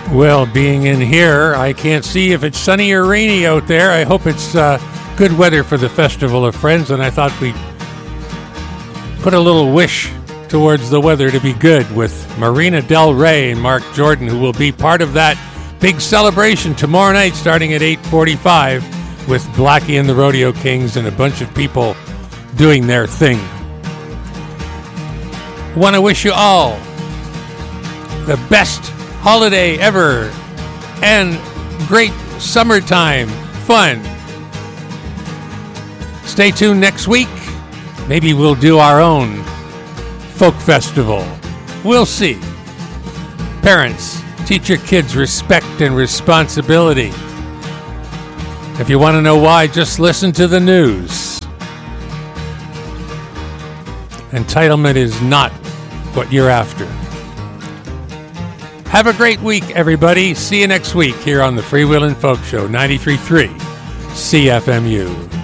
Well, being in here, I can't see if it's sunny or rainy out there. I hope it's good weather for the Festival of Friends, and I thought we'd put a little wish towards the weather to be good with Marina Del Rey and Mark Jordan, who will be part of that big celebration tomorrow night starting at 8:45 with Blackie and the Rodeo Kings and a bunch of people doing their thing. I want to wish you all the best holiday ever and great summertime fun. Stay tuned next week. Maybe we'll do our own folk festival. We'll see. Parents, teach your kids respect and responsibility. If you want to know why, just listen to the news. Entitlement is not what you're after. Have a great week, everybody. See you next week here on the Freewheelin' Folk Show, 93.3 CFMU.